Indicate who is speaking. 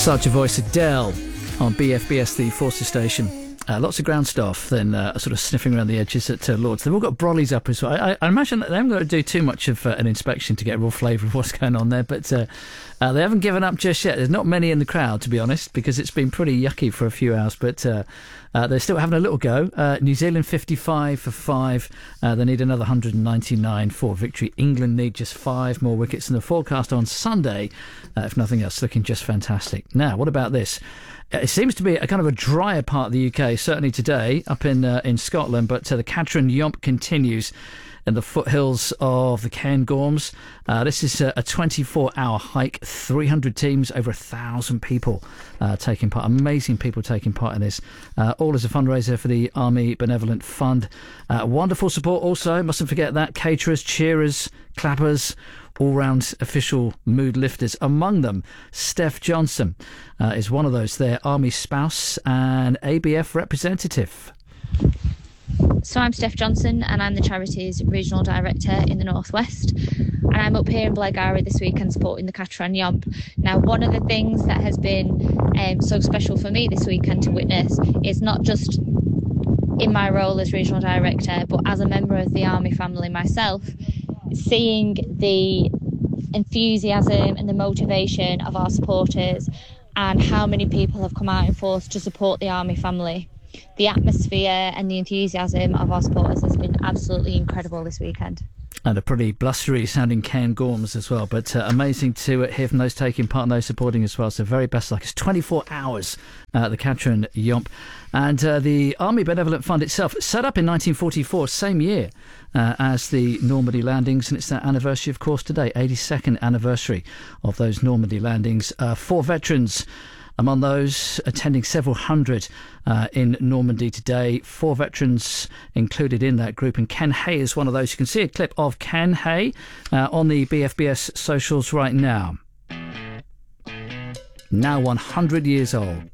Speaker 1: Such a voice, Adele, on BFBS, the Forces station. Lots of ground staff then sort of sniffing around the edges at Lords. They've all got brollies up as well. I imagine that they haven't got to do too much of an inspection to get a real flavour of what's going on there, but they haven't given up just yet. There's not many in the crowd, to be honest, because it's been pretty yucky for a few hours, but they're still having a little go. New Zealand 55 for 5. They need another 199 for victory. England need just 5 more wickets, and the forecast on Sunday, if nothing else, looking just fantastic. Now, what about this? It seems to be a kind of a drier part of the UK, certainly today, up in Scotland, but the Catron Yomp continues in the foothills of the Cairngorms. This is a 24-hour hike, 300 teams, over 1,000 people taking part. Amazing people taking part in this. All as a fundraiser for the Army Benevolent Fund. Wonderful support also, mustn't forget that. Caterers, cheerers, clappers, all-round official mood lifters. Among them, Steph Johnson is one of those. Their Army spouse and ABF representative.
Speaker 2: So I'm Steph Johnson and I'm the charity's regional director in the Northwest, and I'm up here in Blairgowrie this weekend supporting the Catron Yomp. Now, one of the things that has been so special for me this weekend to witness is not just in my role as regional director, but as a member of the Army family myself, seeing the enthusiasm and the motivation of our supporters and how many people have come out in force to support the Army family. The atmosphere and the enthusiasm of our supporters has been absolutely incredible this weekend.
Speaker 1: And a pretty blustery sounding Cairngorms as well, but amazing to hear from those taking part and those supporting as well. So very best luck. It's 24 hours the Catron Yomp. And the Army Benevolent Fund itself, set up in 1944, same year as the Normandy landings, and it's their anniversary, of course, today, 82nd anniversary of those Normandy landings. 4 veterans among those, attending several hundred in Normandy today. 4 veterans included in that group, and Ken Hay is one of those. You can see a clip of Ken Hay on the BFBS socials right now. Now 100 years old.